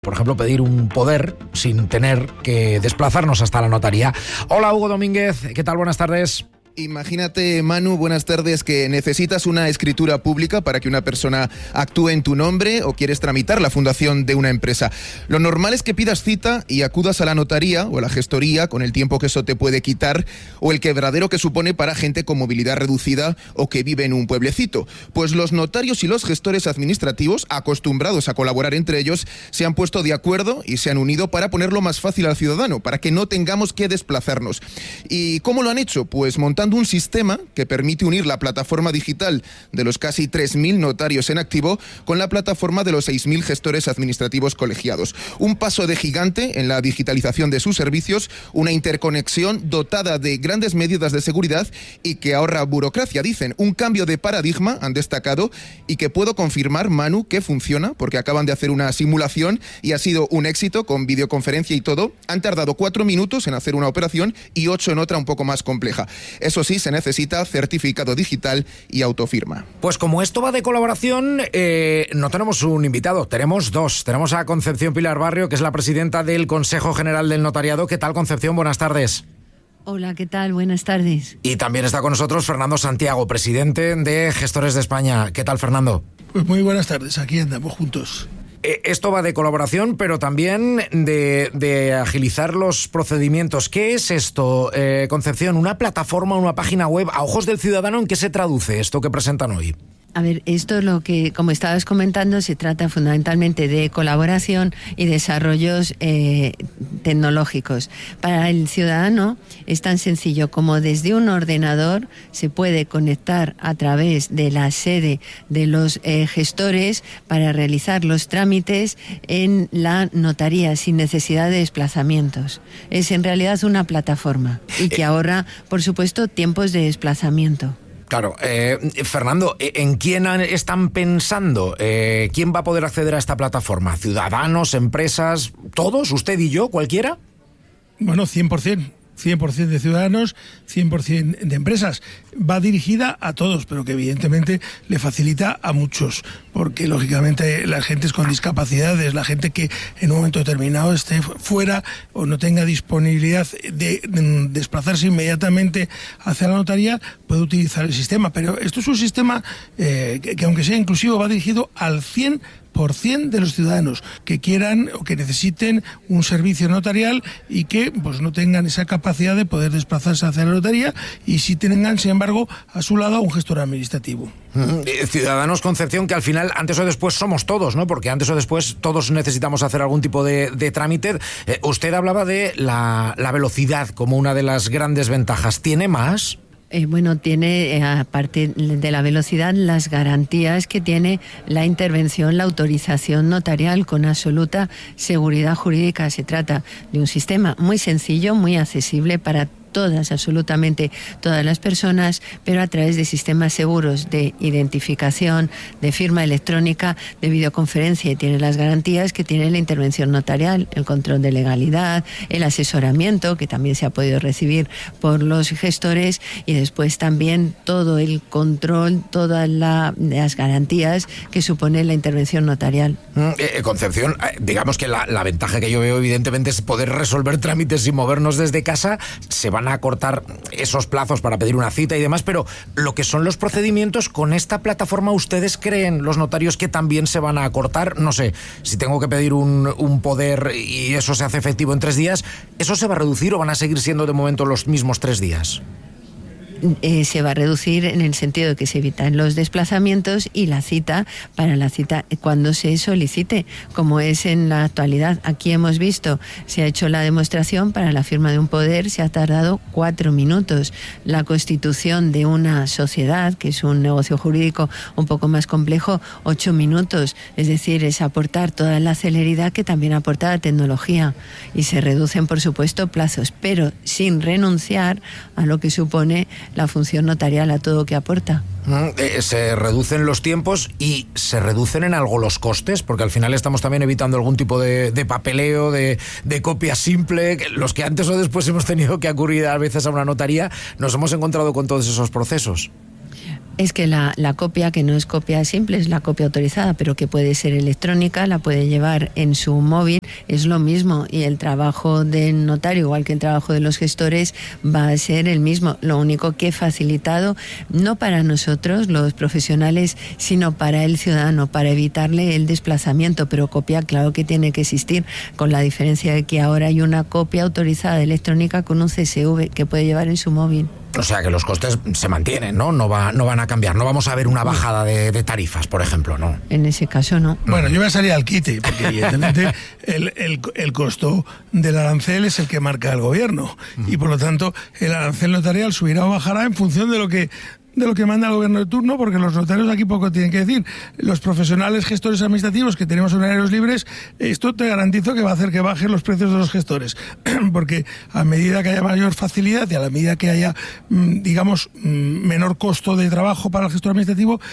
Por ejemplo, pedir un poder sin tener que desplazarnos hasta la notaría. Hola, Hugo Domínguez, ¿qué tal? Buenas tardes. Imagínate, Manu, buenas tardes, que necesitas una escritura pública para que una persona actúe en tu nombre o quieres tramitar la fundación de una empresa. Lo normal es que pidas cita y acudas a la notaría o a la gestoría con el tiempo que eso te puede quitar o el quebradero que supone para gente con movilidad reducida o que vive en un pueblecito. Pues los notarios y los gestores administrativos, acostumbrados a colaborar entre ellos, se han puesto de acuerdo y se han unido para ponerlo más fácil al ciudadano, para que no tengamos que desplazarnos. ¿Y cómo lo han hecho? Pues montando un sistema que permite unir la plataforma digital de los casi 3.000 notarios en activo con la plataforma de los 6.000 gestores administrativos colegiados. Un paso de gigante en la digitalización de sus servicios, una interconexión dotada de grandes medidas de seguridad y que ahorra burocracia, dicen. Un cambio de paradigma, han destacado, y que puedo confirmar, Manu, que funciona, porque acaban de hacer una simulación y ha sido un éxito con videoconferencia y todo. Han tardado 4 minutos en hacer una operación y 8 en otra un poco más compleja. Eso sí, se necesita certificado digital y autofirma. Pues como esto va de colaboración, no tenemos un invitado, tenemos dos. Tenemos a Concepción Pilar Barrio, que es la presidenta del Consejo General del Notariado. ¿Qué tal, Concepción? Buenas tardes. Hola, ¿qué tal? Buenas tardes. Y también está con nosotros Fernando Santiago, presidente de Gestores de España. ¿Qué tal, Fernando? Pues muy buenas tardes, aquí andamos juntos. Esto va de colaboración, pero también de agilizar los procedimientos. ¿Qué es esto, Concepción? ¿Una plataforma, una página web? A ojos del ciudadano, ¿en qué se traduce esto que presentan hoy? A ver, esto es lo que, como estabas comentando, se trata fundamentalmente de colaboración y desarrollos tecnológicos. Para el ciudadano es tan sencillo como desde un ordenador se puede conectar a través de la sede de los gestores para realizar los trámites en la notaría sin necesidad de desplazamientos. Es en realidad una plataforma y que ahorra, por supuesto, tiempos de desplazamiento. Claro, Fernando, ¿en quién están pensando? ¿Quién va a poder acceder a esta plataforma? ¿Ciudadanos, empresas, todos? ¿Usted y yo? ¿Cualquiera? Bueno, 100%. 100% de ciudadanos, 100% de empresas. Va dirigida a todos, pero que evidentemente le facilita a muchos, porque lógicamente la gente con discapacidades, la gente que en un momento determinado esté fuera o no tenga disponibilidad de desplazarse inmediatamente hacia la notaría, puede utilizar el sistema. Pero esto es un sistema que aunque sea inclusivo, va dirigido al 100% de los ciudadanos que quieran o que necesiten un servicio notarial y que pues no tengan esa capacidad de poder desplazarse hacia la notaría y sí tengan, sin embargo, a su lado a un gestor administrativo. Ciudadanos, Concepción, que al final, antes o después, somos todos, ¿no? Porque antes o después todos necesitamos hacer algún tipo de trámite. Usted hablaba de la velocidad como una de las grandes ventajas. ¿Tiene más? Bueno, tiene, aparte de la velocidad, las garantías que tiene la intervención, la autorización notarial con absoluta seguridad jurídica. Se trata de un sistema muy sencillo, muy accesible para todas, absolutamente todas las personas, pero a través de sistemas seguros de identificación, de firma electrónica, de videoconferencia, y tiene las garantías que tiene la intervención notarial, el control de legalidad, el asesoramiento, que también se ha podido recibir por los gestores, y después también todo el control, todas las garantías que supone la intervención notarial. Concepción, digamos que la ventaja que yo veo evidentemente es poder resolver trámites sin movernos desde casa. Se van a acortar esos plazos para pedir una cita y demás, pero lo que son los procedimientos con esta plataforma, ¿ustedes creen, los notarios, que también se van a acortar? No sé, si tengo que pedir un poder y eso se hace efectivo en 3 días, ¿eso se va a reducir o van a seguir siendo de momento los mismos 3 días? Se va a reducir en el sentido de que se evitan los desplazamientos y la cita, para la cita cuando se solicite, como es en la actualidad. Aquí hemos visto, se ha hecho la demostración para la firma de un poder, se ha tardado 4 minutos. La constitución de una sociedad, que es un negocio jurídico un poco más complejo, 8 minutos. Es decir, es aportar toda la celeridad que también aporta la tecnología, y se reducen, por supuesto, plazos, pero sin renunciar a lo que supone la función notarial, a todo que aporta. Se reducen los tiempos y se reducen en algo los costes, porque al final estamos también evitando algún tipo de papeleo, de copia simple, los que antes o después hemos tenido que acudir a veces a una notaría. Nos hemos encontrado con todos esos procesos. Es que la copia, que no es copia simple, es la copia autorizada, pero que puede ser electrónica, la puede llevar en su móvil, es lo mismo. Y el trabajo del notario, igual que el trabajo de los gestores, va a ser el mismo. Lo único que he facilitado, no para nosotros, los profesionales, sino para el ciudadano, para evitarle el desplazamiento. Pero copia, claro que tiene que existir, con la diferencia de que ahora hay una copia autorizada electrónica con un CSV que puede llevar en su móvil. O sea que los costes se mantienen, ¿no? No van a cambiar. No vamos a ver una bajada de tarifas, por ejemplo, ¿no? En ese caso, no. Bueno, yo voy a salir al quite, porque evidentemente el costo del arancel es el que marca el gobierno. Y por lo tanto, el arancel notarial subirá o bajará en función de lo que manda el gobierno de turno, porque los notarios aquí poco tienen que decir. Los profesionales gestores administrativos que tenemos horarios libres, esto te garantizo que va a hacer que bajen los precios de los gestores, porque a medida que haya mayor facilidad y a la medida que haya, menor costo de trabajo para el gestor administrativo,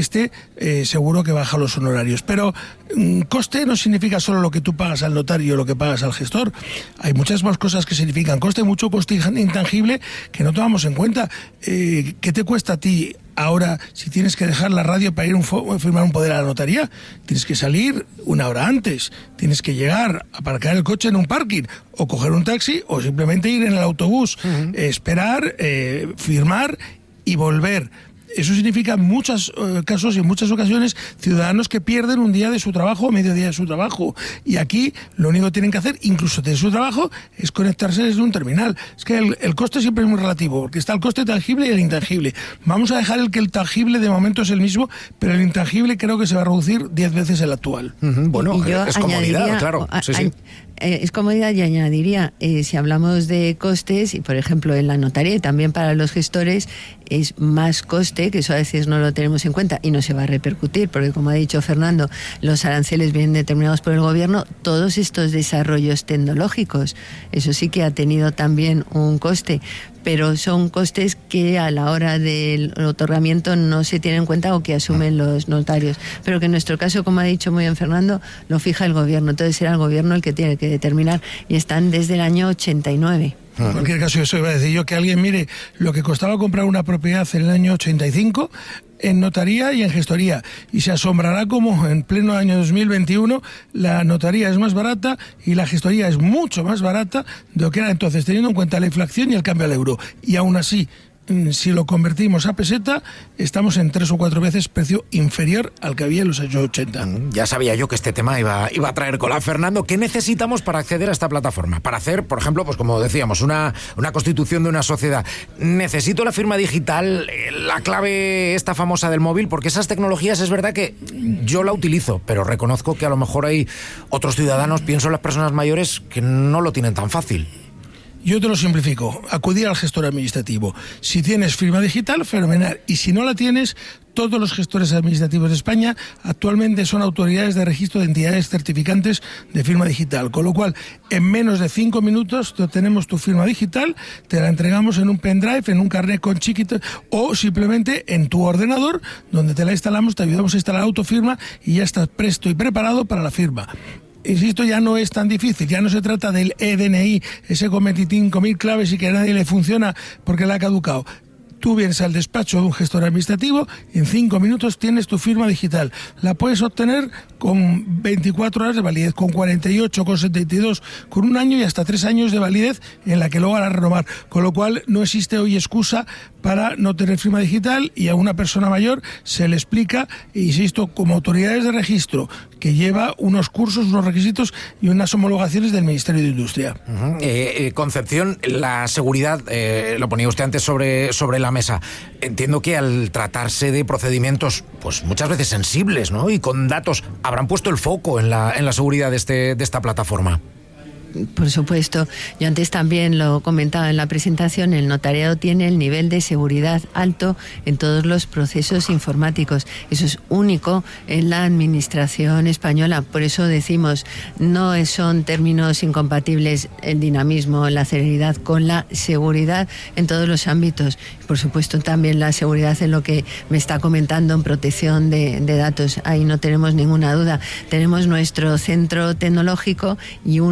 seguro que baja los honorarios. Pero coste no significa solo lo que tú pagas al notario o lo que pagas al gestor. Hay muchas más cosas que significan coste, mucho coste intangible que no tomamos en cuenta. ¿Qué te cuesta a ti ahora si tienes que dejar la radio para ir a firmar un poder a la notaría? Tienes que salir una hora antes, tienes que llegar, aparcar el coche en un parking, o coger un taxi, o simplemente ir en el autobús, esperar, firmar y volver. Eso significa en muchos casos y en muchas ocasiones ciudadanos que pierden un día de su trabajo o medio día de su trabajo. Y aquí lo único que tienen que hacer, incluso de su trabajo, es conectarse desde un terminal. Es que el coste siempre es muy relativo, porque está el coste tangible y el intangible. Vamos a dejar el tangible de momento es el mismo, pero el intangible creo que se va a reducir 10 veces el actual. Bueno, es comodidad, claro. Sí. Es comodidad, y añadiría, si hablamos de costes, y por ejemplo en la notaría y también para los gestores, es más coste, que eso a veces no lo tenemos en cuenta y no se va a repercutir, porque como ha dicho Fernando, los aranceles vienen determinados por el gobierno. Todos estos desarrollos tecnológicos, eso sí que ha tenido también un coste, pero son costes que a la hora del otorgamiento no se tienen en cuenta o que asumen los notarios, pero que en nuestro caso, como ha dicho muy bien Fernando, lo fija el gobierno. Entonces será el gobierno el que tiene que determinar, y están desde el año 89. En cualquier caso, eso iba a decir yo, que alguien mire lo que costaba comprar una propiedad en el año 85 en notaría y en gestoría, y se asombrará como en pleno año 2021 la notaría es más barata y la gestoría es mucho más barata de lo que era entonces, teniendo en cuenta la inflación y el cambio al euro. Y aún así, si lo convertimos a peseta, estamos en 3 o 4 veces precio inferior al que había en los años 80. Ya sabía yo que este tema iba a traer cola. Fernando, ¿qué necesitamos para acceder a esta plataforma? Para hacer, por ejemplo, pues como decíamos, una constitución de una sociedad. ¿Necesito la firma digital, la clave esta famosa del móvil? Porque esas tecnologías es verdad que yo la utilizo, pero reconozco que a lo mejor hay otros ciudadanos, pienso en las personas mayores, que no lo tienen tan fácil. Yo te lo simplifico, acudir al gestor administrativo. Si tienes firma digital, fenomenal. Y si no la tienes, todos los gestores administrativos de España actualmente son autoridades de registro de entidades certificantes de firma digital. Con lo cual, en menos de 5 minutos tenemos tu firma digital, te la entregamos en un pendrive, en un carnet con chiquito, o simplemente en tu ordenador, donde te la instalamos, te ayudamos a instalar autofirma y ya estás presto y preparado para la firma. Insisto, ya no es tan difícil, ya no se trata del eDNI, ese con 25.000 claves y que a nadie le funciona porque le ha caducado. Tú vienes al despacho de un gestor administrativo y en 5 minutos tienes tu firma digital. La puedes obtener con 24 horas de validez, con 48, con 72, con 1 año y hasta 3 años de validez en la que luego harás renovar. Con lo cual no existe hoy excusa para no tener firma digital, y a una persona mayor se le explica, insisto, como autoridades de registro, que lleva unos cursos, unos requisitos y unas homologaciones del Ministerio de Industria. Concepción, la seguridad, lo ponía usted antes sobre la mesa. Entiendo que al tratarse de procedimientos pues muchas veces sensibles, ¿no?, y con datos, habrán puesto el foco en la seguridad de esta plataforma. Por supuesto. Yo antes también lo comentaba en la presentación, el notariado tiene el nivel de seguridad alto en todos los procesos informáticos. Eso es único en la administración española. Por eso decimos, no son términos incompatibles el dinamismo, la celeridad con la seguridad en todos los ámbitos. Por supuesto también la seguridad en lo que me está comentando en protección de datos. Ahí no tenemos ninguna duda. Tenemos nuestro centro tecnológico y una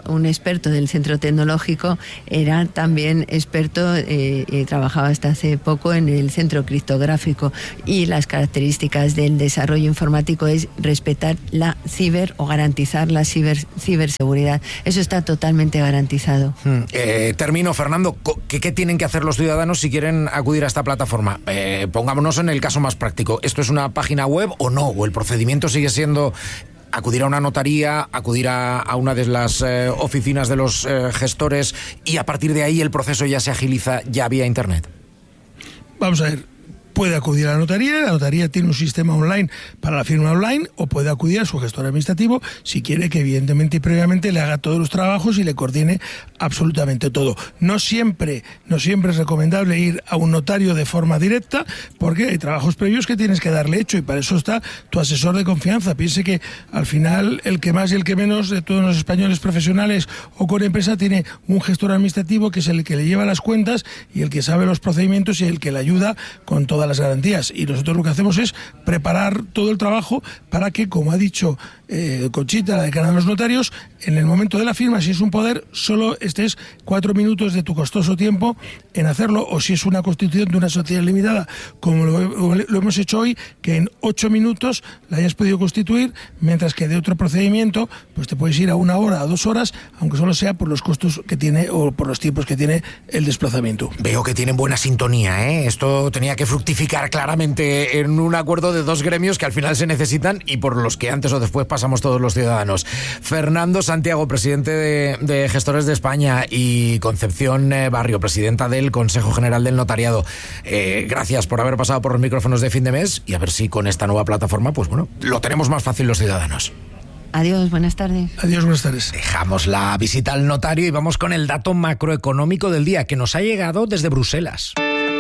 un experto del centro tecnológico, era también experto, trabajaba hasta hace poco en el centro criptográfico, y las características del desarrollo informático es respetar la garantizar la ciberseguridad. Eso está totalmente garantizado. Termino, Fernando. ¿Qué tienen que hacer los ciudadanos si quieren acudir a esta plataforma? Pongámonos en el caso más práctico. ¿Esto es una página web o no? ¿O el procedimiento sigue siendo acudir a una notaría, acudir a una de las oficinas de los gestores, y a partir de ahí el proceso ya se agiliza ya vía internet? Vamos a ver. Puede acudir a la notaría tiene un sistema online para la firma online, o puede acudir a su gestor administrativo si quiere que evidentemente y previamente le haga todos los trabajos y le coordine absolutamente todo. No siempre es recomendable ir a un notario de forma directa, porque hay trabajos previos que tienes que darle hecho, y para eso está tu asesor de confianza. Piense que al final el que más y el que menos de todos los españoles profesionales o con empresa tiene un gestor administrativo que es el que le lleva las cuentas y el que sabe los procedimientos y el que le ayuda con todas las garantías. Y nosotros lo que hacemos es preparar todo el trabajo para que, como ha dicho Conchita, la decana de los notarios, en el momento de la firma, si es un poder, solo estés 4 minutos de tu costoso tiempo en hacerlo, o si es una constitución de una sociedad limitada, como lo hemos hecho hoy, que en 8 minutos la hayas podido constituir, mientras que de otro procedimiento pues te puedes ir a 1 hora, a 2 horas, aunque solo sea por los costos que tiene o por los tiempos que tiene el desplazamiento. Veo que tienen buena sintonía, ¿eh? Esto tenía que fructificar claramente en un acuerdo de 2 gremios que al final se necesitan y por los que antes o después pasamos todos los ciudadanos. Fernando Santiago, presidente de Gestores de España, y Concepción Barrio, presidenta del Consejo General del Notariado. Gracias por haber pasado por los micrófonos de Fin de Mes, y a ver si con esta nueva plataforma, pues bueno, lo tenemos más fácil los ciudadanos. Adiós, buenas tardes. Adiós, buenas tardes. Dejamos la visita al notario y vamos con el dato macroeconómico del día, que nos ha llegado desde Bruselas.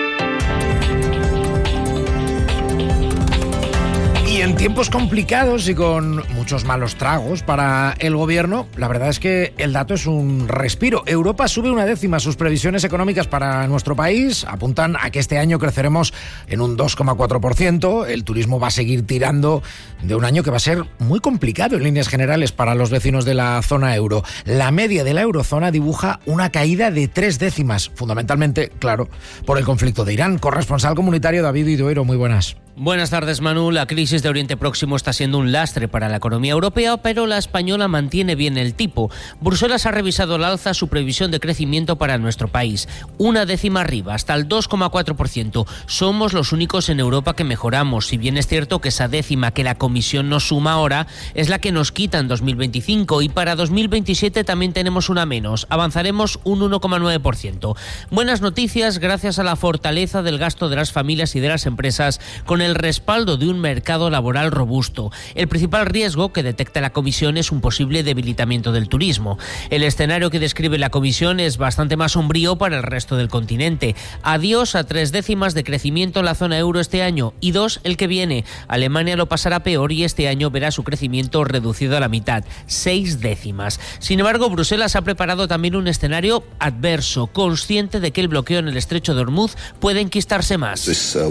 Y en tiempos complicados y con muchos malos tragos para el gobierno, la verdad es que el dato es un respiro. Europa sube 1/10 sus previsiones económicas para nuestro país. Apuntan a que este año creceremos en un 2,4%. El turismo va a seguir tirando de un año que va a ser muy complicado en líneas generales para los vecinos de la zona euro. La media de la eurozona dibuja una caída de 0,3, fundamentalmente, claro, por el conflicto de Irán. Corresponsal comunitario David Iduero, muy buenas. Buenas tardes, Manu. La crisis de Oriente Próximo está siendo un lastre para la economía europea, pero la española mantiene bien el tipo. Bruselas ha revisado al alza su previsión de crecimiento para nuestro país. 1/10 arriba, hasta el 2,4%. Somos los únicos en Europa que mejoramos, si bien es cierto que esa décima que la Comisión nos suma ahora es la que nos quita en 2025, y para 2027 también tenemos una menos. Avanzaremos un 1,9%. Buenas noticias gracias a la fortaleza del gasto de las familias y de las empresas, con el respaldo de un mercado laboral robusto. El principal riesgo que detecta la Comisión es un posible debilitamiento del turismo. El escenario que describe la Comisión es bastante más sombrío para el resto del continente. Adiós a 0,3 de crecimiento en la zona euro este año y 2 el que viene. Alemania lo pasará peor y este año verá su crecimiento reducido a la mitad, 0,6. Sin embargo, Bruselas ha preparado también un escenario adverso, consciente de que el bloqueo en el estrecho de Hormuz puede enquistarse más.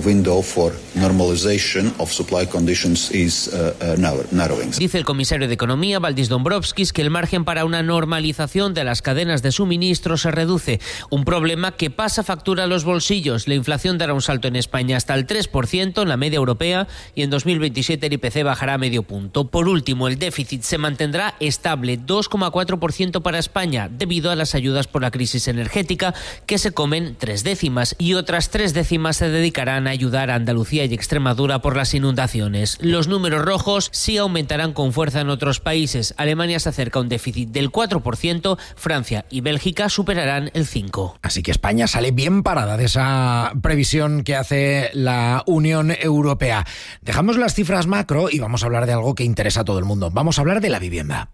Dice el comisario de Economía, Valdis Dombrovskis, que el margen para una normalización de las cadenas de suministro se reduce. Un problema que pasa factura a los bolsillos. La inflación dará un salto en España hasta el 3% en la media europea y en 2027 el IPC bajará medio punto. Por último, el déficit se mantendrá estable, 2,4% para España, debido a las ayudas por la crisis energética, que se comen 0,3, y otras 0,3 se dedicarán a ayudar a Andalucía y Extremadura por las inundaciones. Los números rojos sí aumentarán con fuerza en otros países. Alemania se acerca a un déficit del 4%, Francia y Bélgica superarán el 5%. Así que España sale bien parada de esa previsión que hace la Unión Europea. Dejamos las cifras macro y vamos a hablar de algo que interesa a todo el mundo. Vamos a hablar de la vivienda.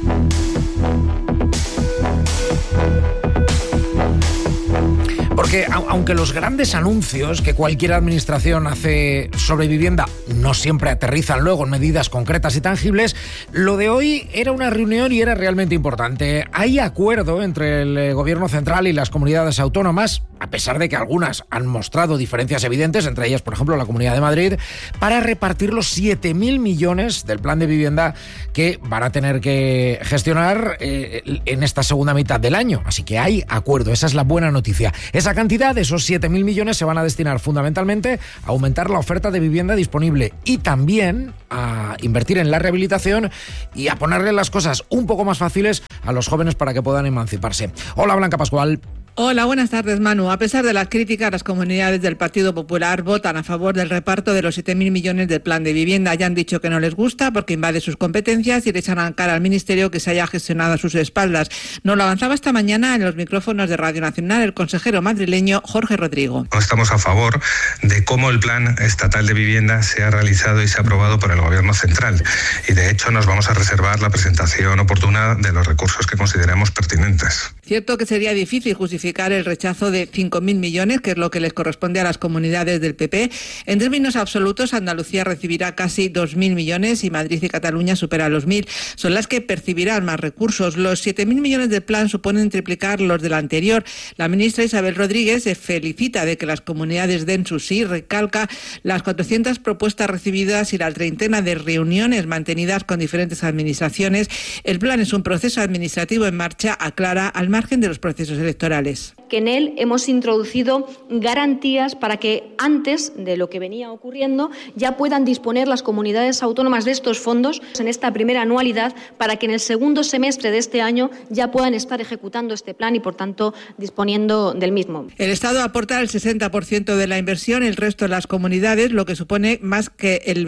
Porque aunque los grandes anuncios que cualquier administración hace sobre vivienda no siempre aterrizan luego en medidas concretas y tangibles, lo de hoy era una reunión y era realmente importante. Hay acuerdo entre el Gobierno central y las comunidades autónomas a pesar de que algunas han mostrado diferencias evidentes, entre ellas, por ejemplo, la Comunidad de Madrid, para repartir los 7.000 millones del plan de vivienda que van a tener que gestionar en esta segunda mitad del año. Así que hay acuerdo, esa es la buena noticia. Esa cantidad, esos 7.000 millones, se van a destinar fundamentalmente a aumentar la oferta de vivienda disponible y también a invertir en la rehabilitación y a ponerle las cosas un poco más fáciles a los jóvenes para que puedan emanciparse. Hola, Blanca Pascual. Hola, buenas tardes, Manu. A pesar de las críticas, las comunidades del Partido Popular votan a favor del reparto de los 7.000 millones del plan de vivienda. Ya han dicho que no les gusta porque invade sus competencias y le echan a cara al Ministerio que se haya gestionado a sus espaldas. Nos lo avanzaba esta mañana en los micrófonos de Radio Nacional el consejero madrileño Jorge Rodrigo. Estamos a favor de cómo el plan estatal de vivienda se ha realizado y se ha aprobado por el Gobierno central. Y de hecho nos vamos a reservar la presentación oportuna de los recursos que consideremos pertinentes. Cierto que sería difícil justificar el rechazo de 5.000 millones, que es lo que les corresponde a las comunidades del PP. En términos absolutos, Andalucía recibirá casi 2.000 millones y Madrid y Cataluña superan los 1.000. Son las que percibirán más recursos. Los 7.000 millones del plan suponen triplicar los del anterior. La ministra Isabel Rodríguez se felicita de que las comunidades den su sí, recalca las 400 propuestas recibidas y la treintena de reuniones mantenidas con diferentes administraciones. El plan es un proceso administrativo en marcha, aclara, al margen de los procesos electorales. Que en él hemos introducido garantías para que antes de lo que venía ocurriendo ya puedan disponer las comunidades autónomas de estos fondos en esta primera anualidad para que en el segundo semestre de este año ya puedan estar ejecutando este plan y por tanto disponiendo del mismo. El Estado aporta el 60% de la inversión, el resto de las comunidades, lo que supone más que el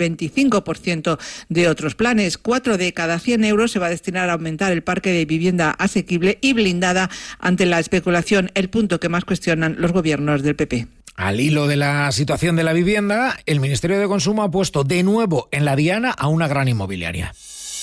25% de otros planes. 4 de cada 100 euros se va a destinar a aumentar el parque de vivienda asequible y blindada ante la especulación, el punto que más cuestionan los gobiernos del PP. Al hilo de la situación de la vivienda, el Ministerio de Consumo ha puesto de nuevo en la diana a una gran inmobiliaria.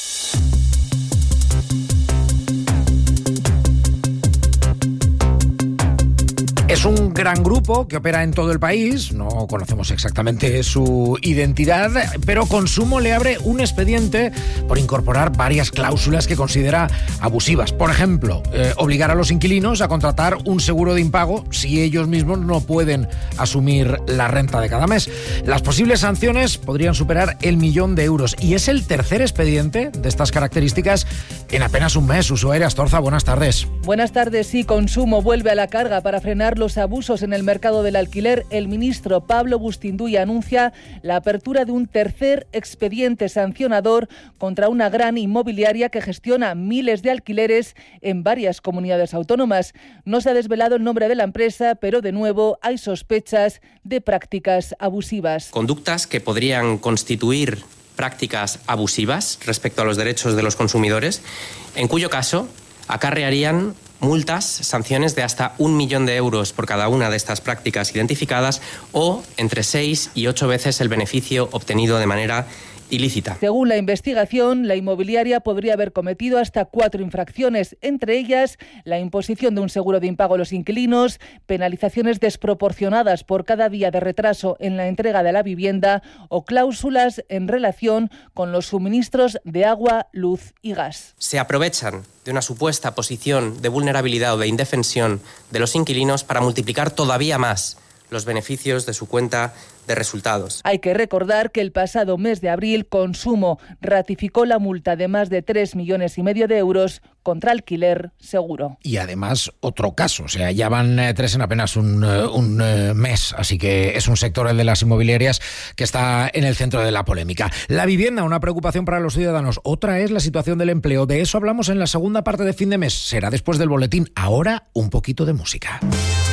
Es un gran grupo que opera en todo el país, no conocemos exactamente su identidad, pero Consumo le abre un expediente por incorporar varias cláusulas que considera abusivas. Por ejemplo, obligar a los inquilinos a contratar un seguro de impago si ellos mismos no pueden asumir la renta de cada mes. Las posibles sanciones podrían superar el 1.000.000 de euros y es el tercer expediente de estas características en apenas un mes. Ushuaia Astorza, buenas tardes. Buenas tardes. Sí, Consumo vuelve a la carga para frenar los abusos en el mercado del alquiler. El ministro Pablo Bustinduy anuncia la apertura de un tercer expediente sancionador contra una gran inmobiliaria que gestiona miles de alquileres en varias comunidades autónomas. No se ha desvelado el nombre de la empresa, pero de nuevo hay sospechas de prácticas abusivas. Conductas que podrían constituir prácticas abusivas respecto a los derechos de los consumidores, en cuyo caso acarrearían multas, sanciones de hasta 1.000.000 de euros por cada una de estas prácticas identificadas o entre 6 y 8 veces el beneficio obtenido de manera ilícita. Según la investigación, la inmobiliaria podría haber cometido hasta 4 infracciones, entre ellas la imposición de un seguro de impago a los inquilinos, penalizaciones desproporcionadas por cada día de retraso en la entrega de la vivienda o cláusulas en relación con los suministros de agua, luz y gas. Se aprovechan de una supuesta posición de vulnerabilidad o de indefensión de los inquilinos para multiplicar todavía más los beneficios de su cuenta de resultados. Hay que recordar que el pasado mes de abril Consumo ratificó la multa de más de 3,5 millones de euros contra alquiler seguro. Y además otro caso, o sea, ya van 3 en apenas un mes, así que es un sector, el de las inmobiliarias, que está en el centro de la polémica. La vivienda, una preocupación para los ciudadanos. Otra es la situación del empleo. De eso hablamos en la segunda parte de Fin de Mes. Será después del boletín. Ahora un poquito de música.